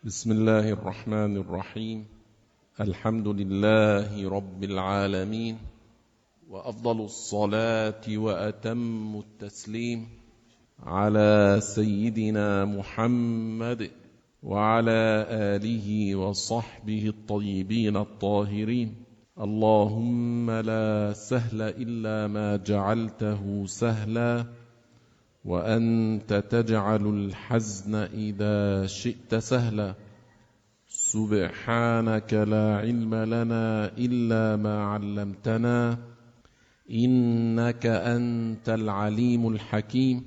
بسم الله الرحمن الرحيم. الحمد لله رب العالمين، وأفضل الصلاة وأتم التسليم على سيدنا محمد وعلى آله وصحبه الطيبين الطاهرين. اللهم لا سهل إلا ما جعلته سهلا، وأنت تجعل الحزن إذا شئت سهلا. سبحانك لا علم لنا إلا ما علمتنا، إنك أنت العليم الحكيم.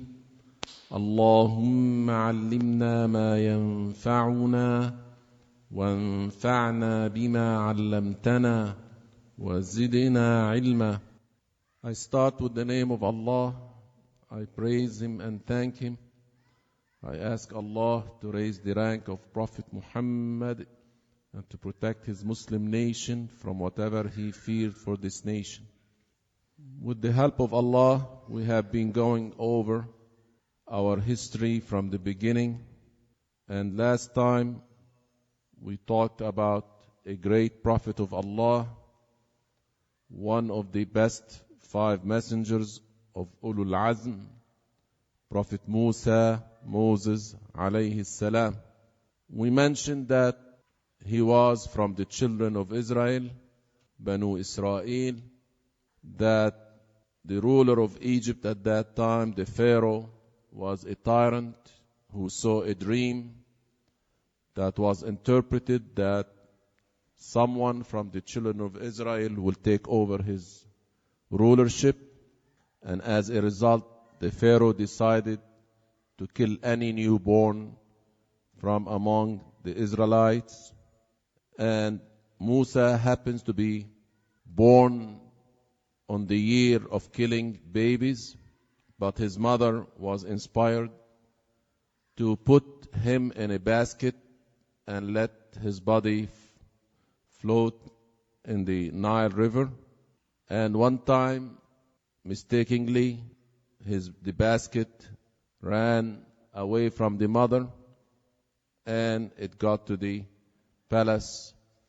اللهم علمنا ما ينفعنا، وانفعنا بما علمتنا، وزدنا علما. I start with the name of Allah. I praise Him and thank Him. I ask Allah to raise the rank of Prophet Muhammad and to protect his Muslim nation from whatever he feared for this nation. With the help of Allah, we have been going over our history from the beginning, and last time we talked about a great prophet of Allah, one of the best 5 messengers of Ulul Azm, Prophet Moses alayhi salam. We mentioned that he was from the children of Israel, Banu Israel, that the ruler of Egypt at that time, the Pharaoh, was a tyrant who saw a dream that was interpreted that someone from the children of Israel will take over his rulership. And as a result, the Pharaoh decided to kill any newborn from among the Israelites. And Musa happens to be born on the year of killing babies, but his mother was inspired to put him in a basket and let his body float in the Nile River. And one time, mistakenly, the basket ran away from the mother, and it got to the palace